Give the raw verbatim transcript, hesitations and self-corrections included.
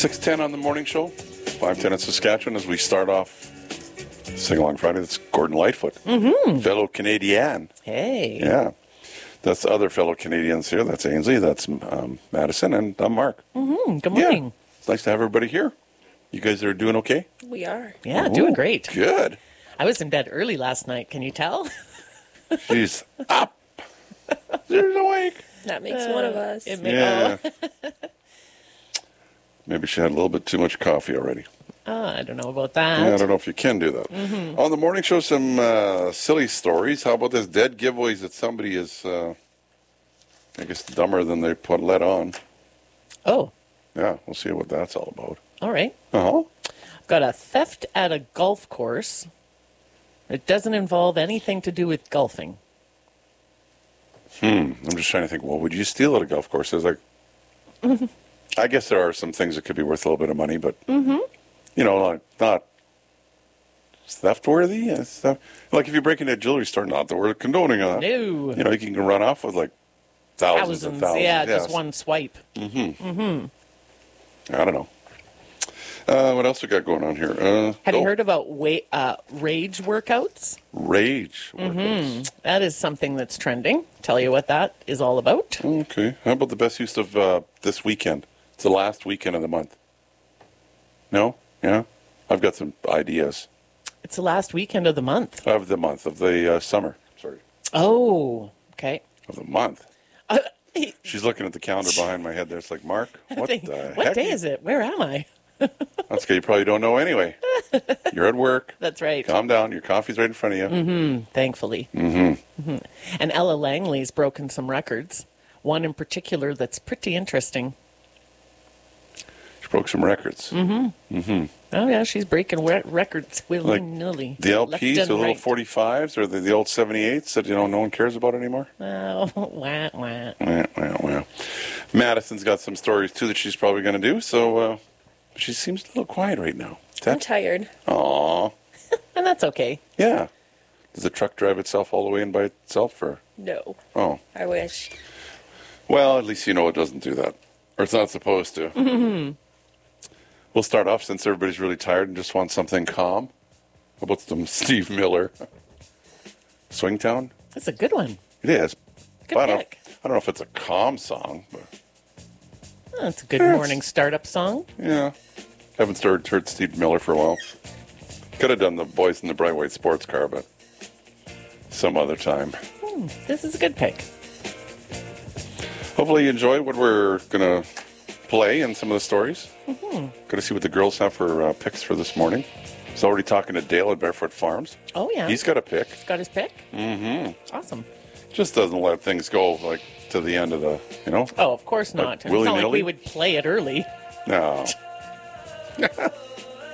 six ten on the morning show, five ten in Saskatchewan as we start off Sing Along Friday. That's Gordon Lightfoot, Mm-hmm. fellow Canadian. Hey. Yeah. That's other fellow Canadians here. That's Ainsley, that's um, Madison, and I'm Mark. Mm-hmm. Good morning. Yeah. It's nice to have everybody here. You guys are doing okay? We are. Yeah, Ooh, doing great. Good. I was in bed early last night. Can you tell? She's up. She's awake. That makes one of us. It may- Yeah. oh. Maybe she had a little bit too much coffee already. Oh, I don't know about that. Yeah, I don't know if you can do that. Mm-hmm. On the morning show, some uh, silly stories. How about this dead giveaways that somebody is, uh, I guess, dumber than they put let on. Oh, Yeah, we'll see what that's all about. all right. Uh-huh. I've got a theft at a golf course. It doesn't involve anything to do with golfing. Hmm. I'm just trying to think, well, would you steal at a golf course? It's like, Mm-hmm. I guess there are some things that could be worth a little bit of money, but, Mm-hmm. you know, like, not theft-worthy. Yeah, stuff. Like if you break into a jewelry store, not that we're condoning on that. No. You know, you can run off with like thousands, Thousands. and thousands. Yeah, yes. just one swipe. I don't know. Uh, what else we got going on here? Uh, Have oh, you heard about wa- uh, rage workouts? Rage. Mm-hmm. workouts. That is something that's trending. Tell you what that is all about. Okay. How about the best use of uh, this weekend? It's the last weekend of the month. No? Yeah? I've got some ideas It's the last weekend of the month. of the month, of the uh, summer. Sorry. Oh, okay. Of the month. Uh, She's looking at the calendar behind my head there. It's like, Mark, what think, the what heck? day is it? Where am I? That's okay. You probably don't know anyway. You're at work. That's right. Calm down. Your coffee's right in front of you. Mm-hmm. Thankfully. Mm-hmm. And Ella Langley's broken some records. One in particular that's pretty interesting. She broke some records. Mm-hmm. Oh, yeah, she's breaking re- records willy-nilly. The L left Ps, and the little right. forty-fives, or the, the old seventy-eights that, you know, no one cares about anymore? Oh, wah, wah. Well, well, well. Madison's got some stories, too, that she's probably going to do, so uh, she seems a little quiet right now. I'm tired. Aw. And that's okay. Yeah. Does the truck drive itself all the way in by itself, or? No. Oh. I wish. Well, at least you know it doesn't do that. Or it's not supposed to. Mm-hmm. We'll start off, since everybody's really tired and just wants something calm. How about some Steve Miller? Swingtown? That's a good one. It is. Good I don't, pick. I don't know if it's a calm song, but Oh, that's a good Yes. morning startup song. yeah. Haven't started, heard Steve Miller for a while. Could have done the Boys in the Bright White Sports Car, but some other time. Hmm, this is a good pick. Hopefully you enjoy what we're going to play and some of the stories. Mm-hmm. Going to see what the girls have for uh, picks for this morning. He's already talking to Dale at Barefoot Farms. Oh, yeah. He's got a pick. He's got his pick? Mm-hmm. Awesome. Just doesn't let things go like to the end of the, you know? Oh, of course not. It's not like willy-nilly? we would play it early. No.